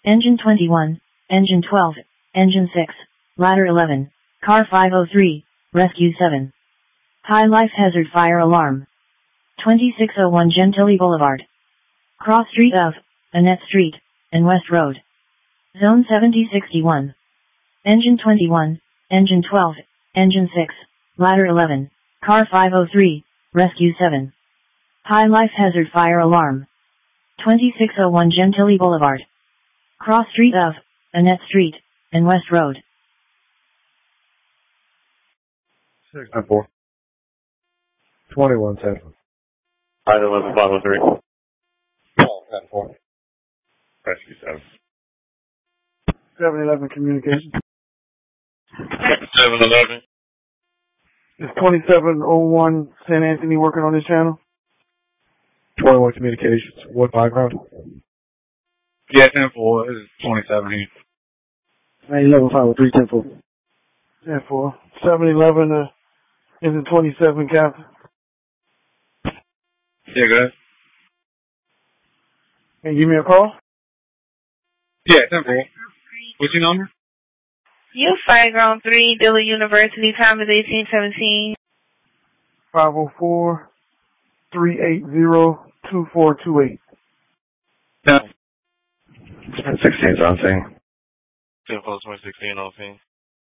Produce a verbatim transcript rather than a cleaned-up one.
Engine twenty-one, Engine twelve, Engine six, Ladder eleven, Car five oh three, Rescue seven. High life hazard fire alarm. twenty-six oh one Gentilly Boulevard. Cross street of, Annette Street, and West Road. Zone seventy sixty-one. Engine twenty-one, Engine twelve, Engine six, Ladder eleven, Car five oh three, Rescue seven. High life hazard fire alarm. twenty-six oh one Gentilly Boulevard. Cross street of, Annette Street, and West Road. six nine four. twenty-one ten. five eleven five oh three. ten four. Rescue seven. seven eleven Communications. seven eleven. Is twenty-seven oh one Saint Anthony working on this channel? twenty-one Communications. What background? Yeah, ten four. This is twenty-seven here. nine eleven five oh three ten four. ten four. seven eleven uh, is in twenty-seven, Captain. Yeah, go ahead. Can you give me a call? Yeah, ten four. What's your number? You Fire Ground three, Dillard University, time is eighteen seventeen. five oh four, three eight zero, two four two eight. No. It's been sixteen, so I'm saying. ten four twenty sixteen on scene.